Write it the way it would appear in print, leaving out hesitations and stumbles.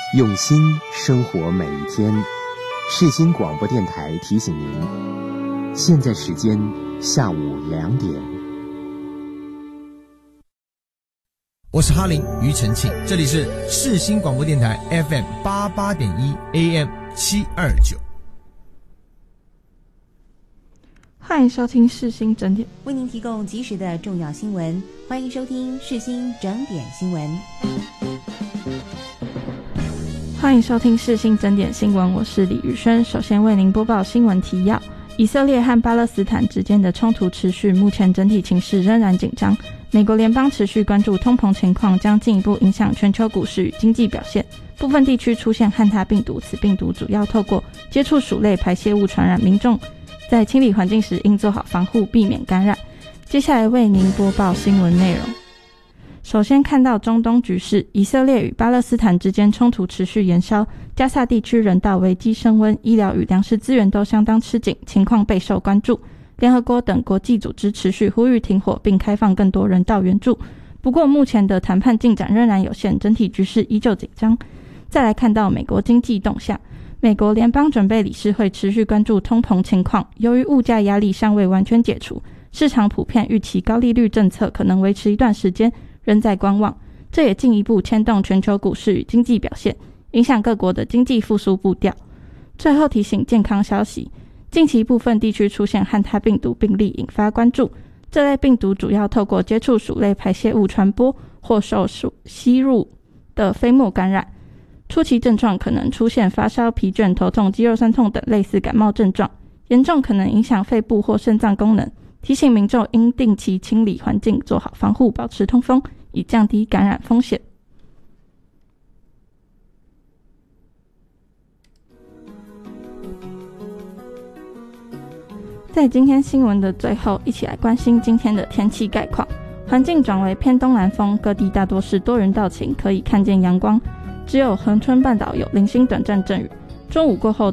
用心生活每一天。世新广播电台提醒您，现在时间下午2点。 我是哈林庾澄庆，这里是世新广播电台 FM 88.1 AM 729。 欢迎收听世新整点， 为您提供及时的重要新闻。欢迎收听世新整点新闻。 欢迎收听世新整点新闻，我是李宇轩。首先为您播报新闻提要：以色列和巴勒斯坦之间的冲突持续，目前整体情势仍然紧张。美国联邦持续关注通膨情况，将进一步影响全球股市与经济表现。部分地区出现汉他病毒，此病毒主要透过接触鼠类排泄物传染，民众在清理环境时应做好防护，避免感染。接下来为您播报新闻内容。首先看到中东局势，以色列与巴勒斯坦之间冲突持续延烧，加萨地区人道危机升温，医疗与粮食资源都相当吃紧，情况备受关注。联合国等国际组织持续呼吁停火，并开放更多人道援助。不过目前的谈判进展仍然有限，整体局势依旧紧张。再来看到美国经济动向，美国联邦准备理事会持续关注通膨情况，由于物价压力尚未完全解除，市场普遍预期高利率政策可能维持一段时间，仍在观望。这也进一步牵动全球股市与经济表现，影响各国的经济复苏步调。最后提醒健康消息，近期部分地区出现汉他病毒病例，引发关注。这类病毒主要透过接触鼠类排泄物传播，或受吸入的飞沫感染。初期症状可能出现发烧、疲倦、头痛、肌肉酸痛等类似感冒症状，严重可能影响肺部或肾脏功能。提醒民众应定期清理环境，做好防护，保持通风，以降低感染风险。在今天新闻的最后，一起来关心今天的天气概况。环境转为偏东南风，各地大多是多云到晴，可以看见阳光，只有恒春半岛有零星短暂阵雨。中午过后